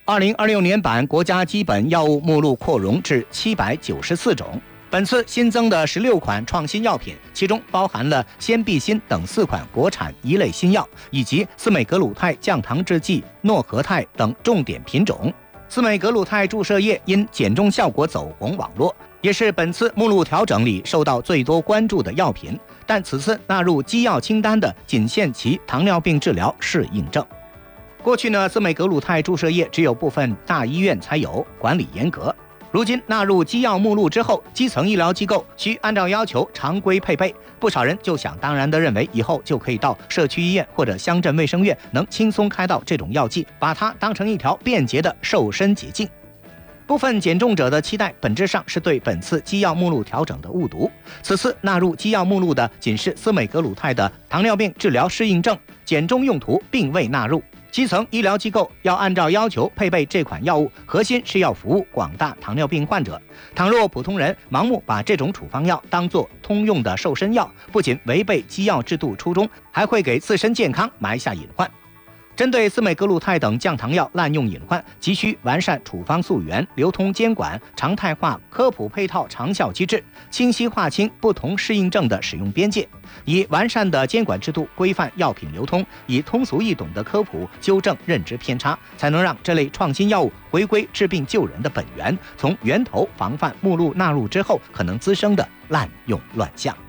2026年版国家基本药物目录扩容至794种。本次新增的16款创新药品，其中包含了先必新等4款国产一类新药，以及司美格鲁肽降糖制剂、诺和泰等重点品种。司美格鲁肽注射液因减重效果走红网络，也是本次目录调整里受到最多关注的药品。但此次纳入基药清单的仅限其糖尿病治疗适应症。过去呢，司美格鲁肽注射液只有部分大医院才有，管理严格。如今纳入基药目录之后，基层医疗机构需按照要求常规配备，不少人就想当然地认为以后就可以到社区医院或者乡镇卫生院能轻松开到这种药剂，把它当成一条便捷的瘦身捷径。部分减重者的期待本质上是对本次基药目录调整的误读。此次纳入基药目录的仅是司美格鲁肽的糖尿病治疗适应症，减重用途并未纳入。基层医疗机构要按照要求配备这款药物，核心是要服务广大糖尿病患者。倘若普通人盲目把这种处方药当作通用的瘦身药，不仅违背基药制度初衷，还会给自身健康埋下隐患。针对司美格鲁肽等降糖药滥用隐患，急需完善处方溯源、流通监管、常态化科普配套长效机制，清晰划清不同适应症的使用边界，以完善的监管制度规范药品流通，以通俗易懂的科普纠正认知偏差，才能让这类创新药物回归治病救人的本源，从源头防范目录纳入之后可能滋生的滥用乱象。